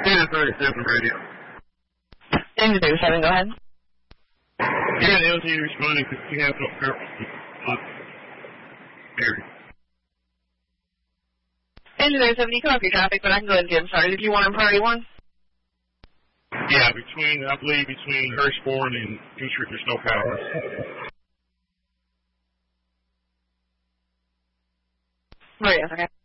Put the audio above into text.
Yeah, 37 radio. Engine 37, go ahead. Yeah, the LT responding to Capital area. Engine 37, you can off your traffic, but I can go ahead and get him started if you want him priority 1. Yeah, I believe between Hirschborn and Goose Creek, there's no power. Right, yes, okay.